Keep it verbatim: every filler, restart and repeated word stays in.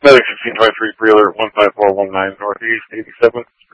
Medic sixteen twenty-three, pre-alert one five four one nine Northeast, eighty-seven.